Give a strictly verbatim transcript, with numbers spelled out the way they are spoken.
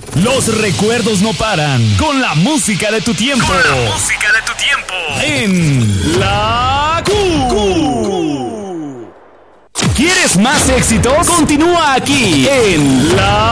Los recuerdos no paran. Con la música de tu tiempo. Con la música de tu tiempo. En la Q. ¿Quieres más éxitos? Continúa aquí en la